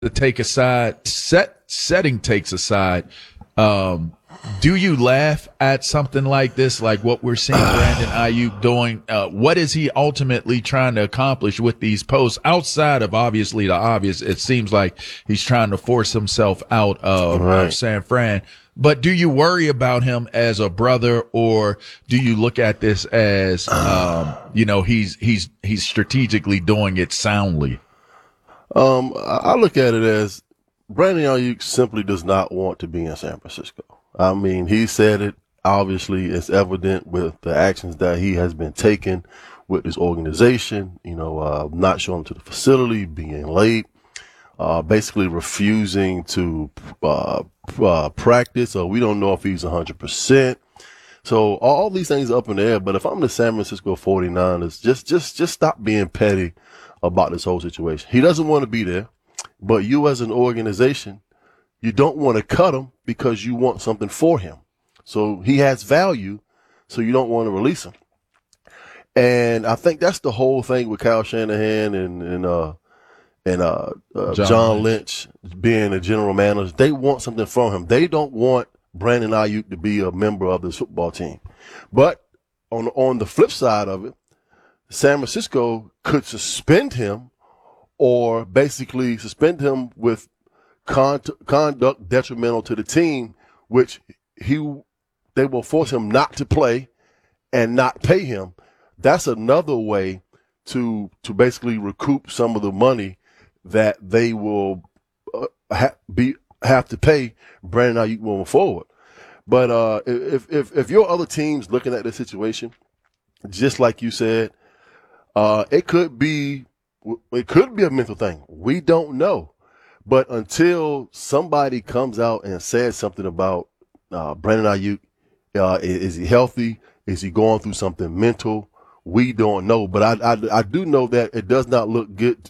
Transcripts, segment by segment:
to take aside, setting takes aside, do you laugh at something like this, like what we're seeing Brandon Ayuk doing? What is he ultimately trying to accomplish with these posts outside of obviously the obvious? It seems like he's trying to force himself out of San Fran. But do you worry about him as a brother, or do you look at this as, he's strategically doing it soundly? I look at it as Brandon Ayuk simply does not want to be in San Francisco. I mean, he said it. Obviously, it's evident with the actions that he has been taking with his organization, not showing up to the facility, being late, basically refusing to practice, or we don't know if he's 100%. So all these things are up in the air. But if I'm the San Francisco 49ers, just stop being petty about this whole situation. He doesn't want to be there, but you as an organization, you don't want to cut him because you want something for him. So he has value, so you don't want to release him. And I think that's the whole thing with Kyle Shanahan and John Lynch being a general manager. They want something from him. They don't want Brandon Ayuk to be a member of this football team. But on the flip side of it, San Francisco could suspend him, or basically suspend him with conduct detrimental to the team, which they will force him not to play and not pay him. That's another way to basically recoup some of the money that they will have to pay Brandon Ayuk moving forward. But if your other team's looking at this situation, just like you said, it could be a mental thing. We don't know. But until somebody comes out and says something about Brandon Ayuk, is he healthy? Is he going through something mental? We don't know. But I do know that it does not look good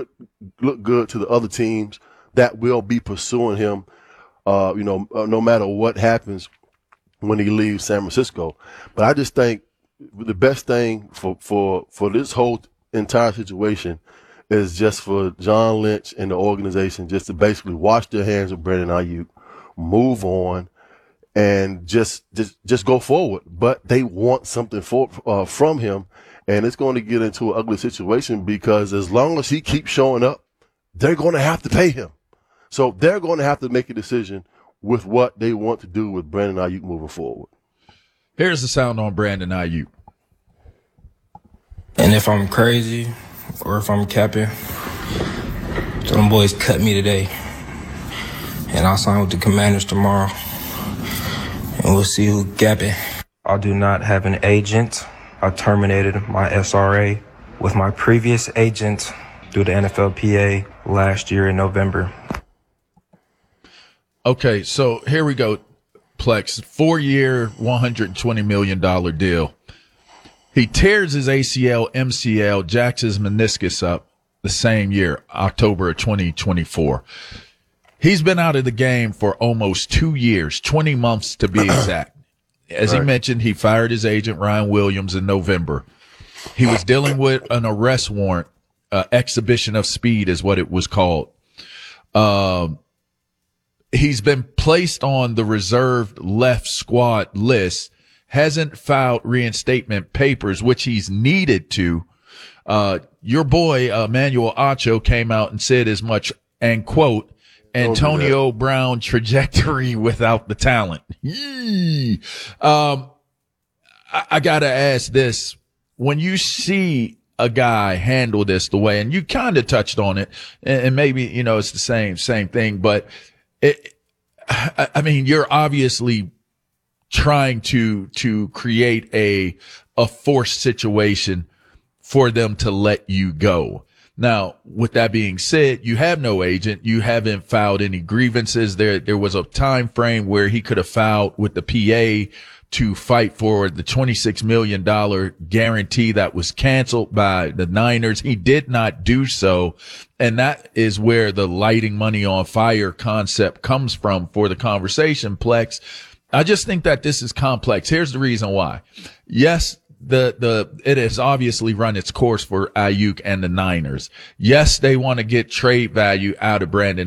to the other teams that will be pursuing him, no matter what happens when he leaves San Francisco. But I just think the best thing for this whole entire situation is just for John Lynch and the organization just to basically wash their hands of Brandon Ayuk, move on, and just go forward. But they want something from him, and it's going to get into an ugly situation because as long as he keeps showing up, they're going to have to pay him. So they're going to have to make a decision with what they want to do with Brandon Ayuk moving forward. Here's the sound on Brandon Ayuk. And if I'm crazy or if I'm capping, so them boys cut me today. And I'll sign with the Commanders tomorrow. And we'll see who gapping. I do not have an agent. I terminated my SRA with my previous agent through the NFLPA last year in November. Okay, so here we go, Plex. 4-year, $120 million deal. He tears his ACL, MCL, jacks his meniscus up the same year, October of 2024. He's been out of the game for almost 2 years, 20 months to be exact. As he mentioned, he fired his agent, Ryan Williams, in November. He was dealing with an arrest warrant, exhibition of speed is what it was called. He's been placed on the reserved left squad list, hasn't filed reinstatement papers, which he's needed to. Your boy, Emmanuel Acho, came out and said as much, and quote, Antonio Brown trajectory without the talent. I got to ask this. When you see a guy handle this the way, and you kind of touched on it, and maybe, it's the same thing, but you're obviously trying to create a forced situation for them to let you go. Now, with that being said, you have no agent. You haven't filed any grievances. There was a time frame where he could have filed with the PA to fight for the $26 million guarantee that was canceled by the Niners. He did not do so. And that is where the lighting money on fire concept comes from for the conversation, Plex. I just think that this is complex. Here's the reason why. Yes, it has obviously run its course for Ayuk and the Niners. Yes, they want to get trade value out of Brandon